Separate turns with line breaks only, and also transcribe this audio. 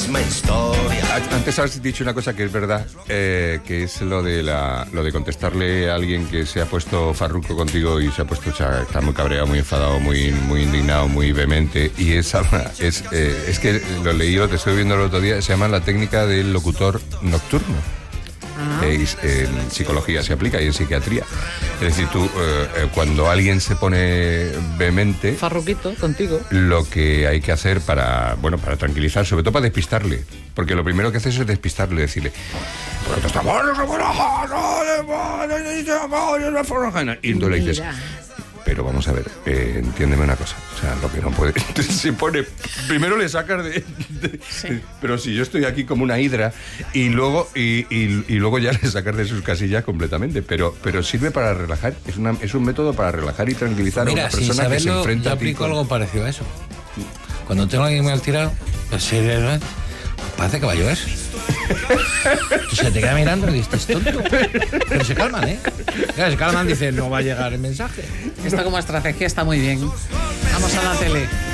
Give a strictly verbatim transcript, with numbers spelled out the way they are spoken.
misma historia.
Antes has dicho una cosa que es verdad, eh, que es lo de la, lo de contestarle a alguien que se ha puesto farruco contigo y se ha puesto, o sea, está muy cabreado, muy enfadado, muy, muy indignado, muy vehemente. Y es, es, eh, es que lo leí, te estoy viendo el otro día, se llama la técnica del locutor nocturno. Eh, en psicología se aplica y en psiquiatría. Es decir, tú, eh, cuando alguien se pone vehemente,
farruquito contigo,
lo que hay que hacer para, bueno, para tranquilizar, sobre todo para despistarle, porque lo primero que haces es despistarle, decirle, y entonces le dices, pero vamos a ver, eh, entiéndeme una cosa, o sea, lo que no puede, se pone, primero le sacas de, de sí. Pero si yo estoy aquí como una hidra y luego y, y, y luego ya le sacas de sus casillas completamente, pero pero sirve para relajar, es una es un método para relajar y tranquilizar. Mira, a una persona saberlo, que se enfrenta
yo
a ti.
Aplico
Con...
algo parecido a eso. Cuando tengo a alguien muy al tirado, pues sí, pues parece que va a llover. Tú se te queda mirando y dices, tonto. Pero se calman, ¿eh? Claro, se calman, dicen, no va a llegar el mensaje.
Esto como estrategia está muy bien. Vamos a la tele.